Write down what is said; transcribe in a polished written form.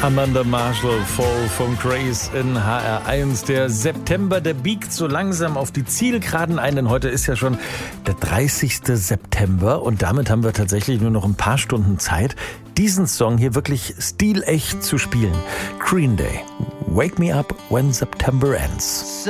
Amanda Marshall, Fall from Grace in HR1. Der September, der biegt so langsam auf die Zielgeraden ein, denn heute ist ja schon der 30. September und damit haben wir tatsächlich nur noch ein paar Stunden Zeit, diesen Song hier wirklich stilecht zu spielen. Green Day, Wake Me Up When September Ends.